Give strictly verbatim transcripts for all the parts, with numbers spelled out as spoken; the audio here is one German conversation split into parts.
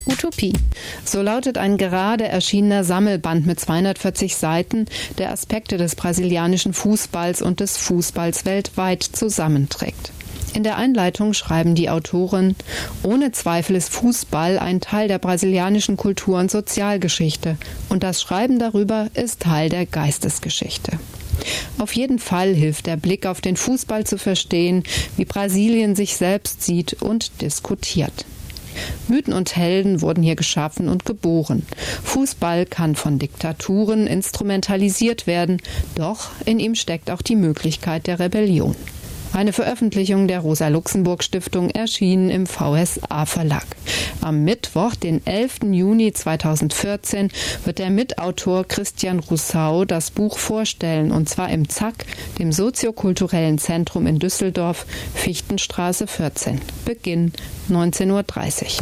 Utopie. So lautet ein gerade erschienener Sammelband mit zweihundertvierzig Seiten, der Aspekte des brasilianischen Fußballs und des Fußballs weltweit zusammenträgt. In der Einleitung schreiben die Autoren: Ohne Zweifel ist Fußball ein Teil der brasilianischen Kultur- und Sozialgeschichte und das Schreiben darüber ist Teil der Geistesgeschichte. Auf jeden Fall hilft der Blick auf den Fußball zu verstehen, wie Brasilien sich selbst sieht und diskutiert. Mythen und Helden wurden hier geschaffen und geboren. Fußball kann von Diktaturen instrumentalisiert werden, doch in ihm steckt auch die Möglichkeit der Rebellion. Eine Veröffentlichung der Rosa-Luxemburg-Stiftung erschien im V S A-Verlag. Am Mittwoch, den elften Juni zweitausendvierzehn, wird der Mitautor Christian Russau das Buch vorstellen, und zwar im Z A K, dem soziokulturellen Zentrum in Düsseldorf, Fichtenstraße vierzehn. Beginn neunzehn Uhr dreißig.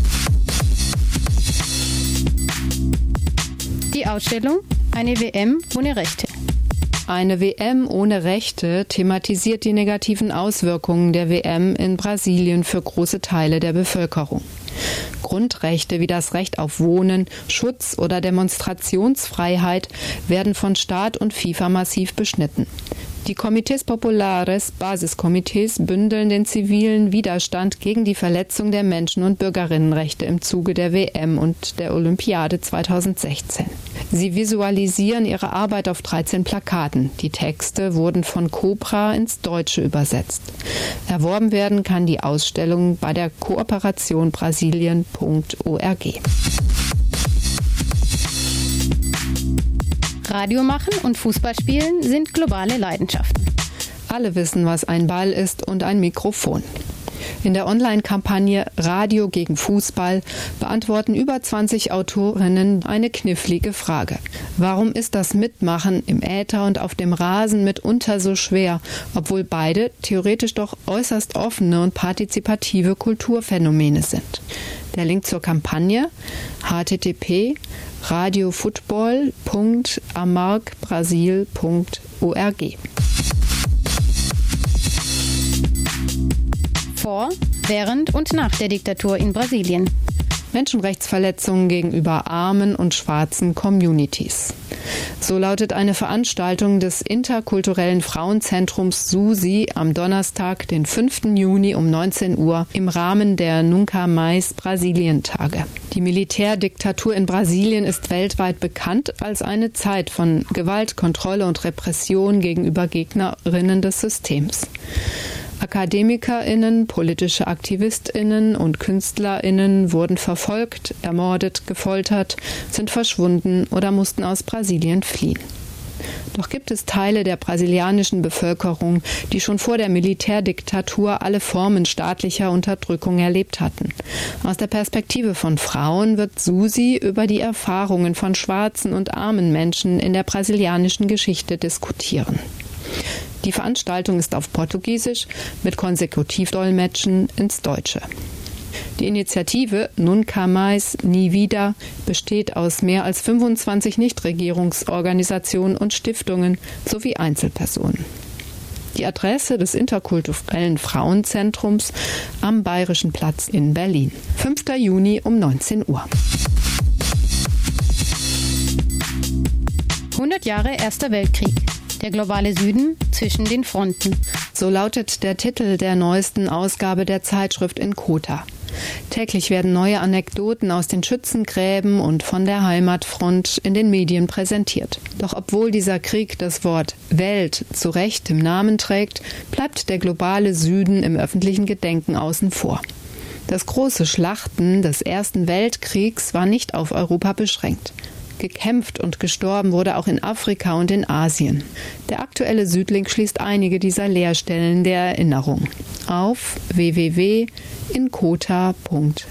Die Ausstellung Eine W M ohne Rechte. Eine W M ohne Rechte thematisiert die negativen Auswirkungen der W M in Brasilien für große Teile der Bevölkerung. Grundrechte wie das Recht auf Wohnen, Schutz oder Demonstrationsfreiheit werden von Staat und FIFA massiv beschnitten. Die Comités Populares, Basiskomitees, bündeln den zivilen Widerstand gegen die Verletzung der Menschen- und Bürgerinnenrechte im Zuge der W M und der Olympiade zweitausendsechzehn. Sie visualisieren ihre Arbeit auf dreizehn Plakaten. Die Texte wurden von Cobra ins Deutsche übersetzt. Erworben werden kann die Ausstellung bei der Kooperation brasilien punkt org. Radio machen und Fußball spielen sind globale Leidenschaften. Alle wissen, was ein Ball ist und ein Mikrofon. In der Online-Kampagne Radio gegen Fußball beantworten über zwanzig Autorinnen eine knifflige Frage. Warum ist das Mitmachen im Äther und auf dem Rasen mitunter so schwer, obwohl beide theoretisch doch äußerst offene und partizipative Kulturphänomene sind? Der Link zur Kampagne h t t p punkt radiofootball punkt amargbrasil punkt org. Vor, während und nach der Diktatur in Brasilien. Menschenrechtsverletzungen gegenüber armen und schwarzen Communities. So lautet eine Veranstaltung des interkulturellen Frauenzentrums SUSI am Donnerstag, den fünften Juni um neunzehn Uhr im Rahmen der Nunca Mais Brasilien-Tage. Die Militärdiktatur in Brasilien ist weltweit bekannt als eine Zeit von Gewalt, Kontrolle und Repression gegenüber Gegnerinnen des Systems. AkademikerInnen, politische AktivistInnen und KünstlerInnen wurden verfolgt, ermordet, gefoltert, sind verschwunden oder mussten aus Brasilien fliehen. Doch gibt es Teile der brasilianischen Bevölkerung, die schon vor der Militärdiktatur alle Formen staatlicher Unterdrückung erlebt hatten. Aus der Perspektive von Frauen wird SUSI über die Erfahrungen von schwarzen und armen Menschen in der brasilianischen Geschichte diskutieren. Die Veranstaltung ist auf Portugiesisch mit Konsekutivdolmetschen ins Deutsche. Die Initiative Nunca Mais, Nie wieder besteht aus mehr als fünfundzwanzig Nichtregierungsorganisationen und Stiftungen sowie Einzelpersonen. Die Adresse des interkulturellen Frauenzentrums am Bayerischen Platz in Berlin. fünften Juni um neunzehn Uhr. hundert Jahre Erster Weltkrieg. Der globale Süden zwischen den Fronten. So lautet der Titel der neuesten Ausgabe der Zeitschrift Inkota. Täglich werden neue Anekdoten aus den Schützengräben und von der Heimatfront in den Medien präsentiert. Doch obwohl dieser Krieg das Wort Welt zu Recht im Namen trägt, bleibt der globale Süden im öffentlichen Gedenken außen vor. Das große Schlachten des Ersten Weltkriegs war nicht auf Europa beschränkt. Gekämpft und gestorben wurde auch in Afrika und in Asien. Der aktuelle Südlink schließt einige dieser Leerstellen der Erinnerung auf w w w punkt inkota punkt